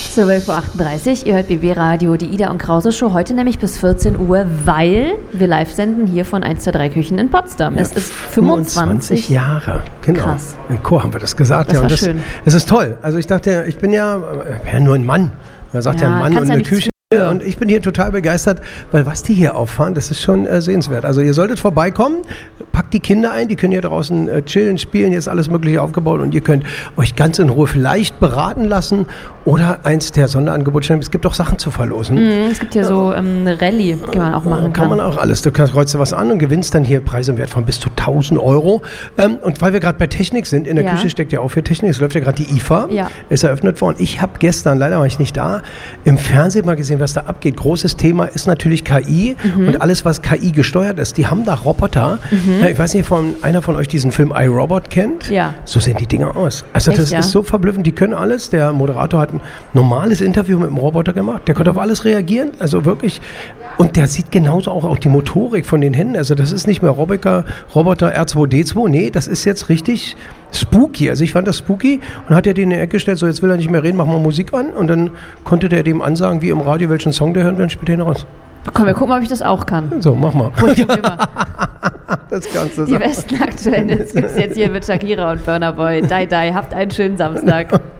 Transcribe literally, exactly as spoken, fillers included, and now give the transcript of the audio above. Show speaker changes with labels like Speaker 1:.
Speaker 1: zwölf Uhr achtunddreißig, ihr hört B B Radio, die Ida und Krause Show, heute nämlich bis vierzehn Uhr, weil wir live senden hier von eins zwei drei Küchen in Potsdam. Ja, es ist fünfundzwanzig,
Speaker 2: fünfundzwanzig Jahre, genau.
Speaker 1: Krass.
Speaker 2: Im Chor haben wir das gesagt.
Speaker 1: Das
Speaker 2: ja,
Speaker 1: war
Speaker 2: und das,
Speaker 1: schön.
Speaker 2: Es ist toll. Also ich dachte, ich bin ja, ja nur ein Mann. Man sagt ja,
Speaker 1: Ja,
Speaker 2: ein Mann
Speaker 1: kannst
Speaker 2: und
Speaker 1: ja
Speaker 2: eine
Speaker 1: nichts
Speaker 2: Küche.
Speaker 1: für.
Speaker 2: Und ich bin hier total begeistert, weil was die hier auffahren, das ist schon äh, sehenswert. Also ihr solltet vorbeikommen, packt die Kinder ein, die können hier draußen äh, chillen, spielen, hier ist alles mögliche aufgebaut und ihr könnt euch ganz in Ruhe vielleicht beraten lassen oder eins der Sonderangebote stellen. Es gibt auch Sachen zu verlosen.
Speaker 1: Mhm, es gibt hier so ähm, eine Rallye, die man auch machen kann.
Speaker 2: Kann man auch alles. Du kannst, kreuzt dir was an und gewinnst dann hier Preise im Wert von bis zu tausend Euro. Ähm, und weil wir gerade bei Technik sind, in der
Speaker 1: Ja.
Speaker 2: Küche steckt ja auch für Technik, es läuft ja gerade die I F A,
Speaker 1: Ja.
Speaker 2: ist eröffnet worden. Ich habe gestern, leider war ich nicht da, im Fernsehen mal gesehen, was da abgeht. Großes Thema ist natürlich K I
Speaker 1: Mhm.
Speaker 2: und alles, was K I gesteuert ist. Die haben da Roboter.
Speaker 1: Mhm.
Speaker 2: Ja, ich weiß nicht, von einer von euch diesen Film iRobot kennt.
Speaker 1: Ja.
Speaker 2: So sehen die Dinger aus. Also
Speaker 1: Echt,
Speaker 2: das
Speaker 1: ja?
Speaker 2: ist so verblüffend. Die können alles. Der Moderator hat ein normales Interview mit dem Roboter gemacht. Der konnte auf alles reagieren. Also wirklich. Und der sieht genauso auch, auch die Motorik von den Händen. Also das ist nicht mehr Roboter, Roboter R zwei D zwei. Nee, das ist jetzt richtig spooky. Also ich fand das spooky und hat er den in die Ecke gestellt, so jetzt will er nicht mehr reden, machen wir Musik an. Und dann konnte der dem ansagen, wie im Radio, welchen Song der hört, und dann spielt er ihn raus.
Speaker 1: Komm, wir gucken, ob ich das auch kann.
Speaker 2: So, mach mal.
Speaker 1: Ruhig und immer.
Speaker 2: Das Ganze
Speaker 1: Die besten aktuellen Hits gibt es jetzt hier mit Shakira und Burna Boy. Die, die, habt einen schönen Samstag.